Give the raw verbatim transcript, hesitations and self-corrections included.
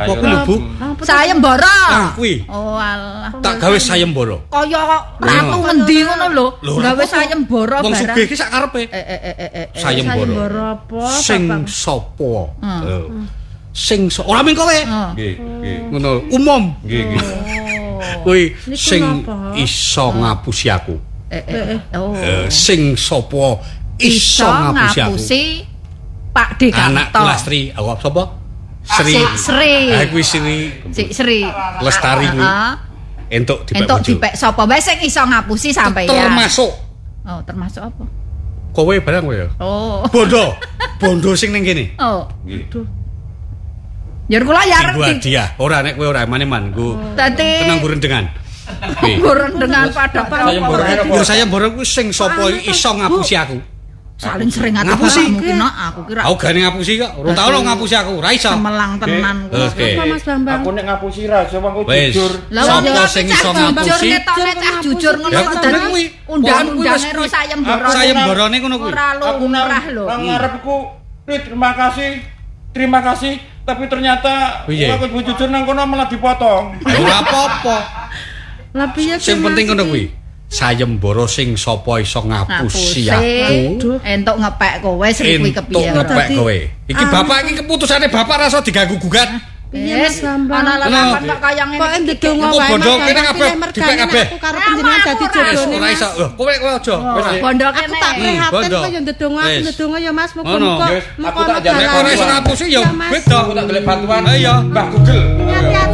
Apa kuwi lho, Bu? Sayembara. Ah, kuwi. Oh alah. Tak gawe sayembara. Kaya ratu ngendi ngono lho. Gawe sayembara Wong barang. sugih iki sak karepe. Eh eh eh eh. eh. Sayembara. apa? Sing sapa? Sing so- ora ming kowe. Nggih, nggih. Ngono, umum. Nggih, nggih. Kuwi Niku sing napa? iso ngapusi aku. Eh eh. Oh. Eh, sing sapa iso ngapusi aku. ngapusi Pak Anak Dekanto. Lastri, aku sapa? Sri. Sik Sri. Ah kuwi Sri Sik Sri. Lestari kuwi. Heeh. Entuk dipek Entuk bojo. dipek sapa wae sing iso ngapusi sampeyan. Termasuk Oh, termasuk apa? kowe barang kowe ya. Oh. Bondo. Bondo sing ning kene. Oh. Nggih. Yer kula ya Ibu hadiah. Ora nek kowe ora maneman nggo Dadi tenang guren dengan. Kuwi. Guren dengan pada Sayembara Yo saya mboro kuwi sing sapa iso ngapusi aku. saling sering Ngapusi? mungkin aku kira Aku gane ngapusi kok. Ora tau lo ngapusi aku, ora iso. cemelang tenan kula. Oke. Apa Mas Bambang? Aku nek ngapusi ra iso wong Wis. jujur. Lah wong Sapa ya sing cah iso jujur ngapusi? ketone cah jujur ngono Ya, kok kudu dadi kuwi. undang-undange Pokoknya ro wis sayembara. sayembarane ngono kuwi. Ora Aku lumrah lho. nang ngarep iku "Rit, terima kasih. Terima kasih." Tapi ternyata Piye? aku jujur nang kono malah dipotong. Ora apa-apa. Lah piye Sing penting ngono kuwi. Sayembara sing sapa iso ngapusi aku. Entuk ngepek kowe sing kuwi Entuk kepiye. ngepek kowe. Iki bapak iki keputusane bapak ra iso diganggu gugat. Piye Mas Bambang? Ana lelapan kok kaya ngene. Kok ndedonga Engko wae bondo Mas kene Bambang, kabeh, pilih mergane dipek kabeh. aku karo panjenengan dadi Wis jodone. ora iso. Loh, kowe kowe aja. Wis. Bondo Aku kene. tak prihatin bondo. kok yo ndedonga aku Wis. ndedonga ya Mas Ngono. muga-muga Wis, aku muga tak jamek Nek ora iso ngapusi ya Mas. beda. Aku tak golek bantuan. Iya. Mbah Google. Hati-hati